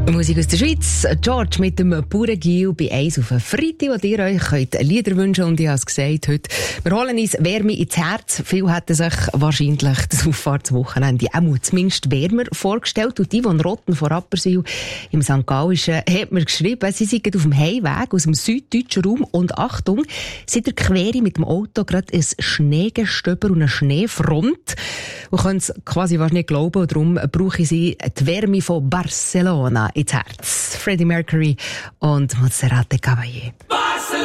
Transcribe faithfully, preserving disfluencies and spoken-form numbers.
Musik aus der Schweiz. George mit dem Bauerngiel bei eins auf den Freitag, wo ihr euch könnt Lieder wünschen. Und ich habe es gesagt, heute, wir holen uns Wärme ins Herz. Viele hätten sich wahrscheinlich das Auffahrtswochenende auch zumindest wärmer vorgestellt. Und die, die in Rotten vor Rapperswil im Sankt Gallischen, hat mir geschrieben, sie seien auf dem Heimweg aus dem süddeutschen Raum. Und Achtung, sie der Quere mit dem Auto gerade ein Schneegestöber und eine Schneefront. Und können es quasi fast nicht glauben. Und darum brauche ich sie die Wärme von Barcelona ins Herz. Freddie Mercury und Monserrat Caballé.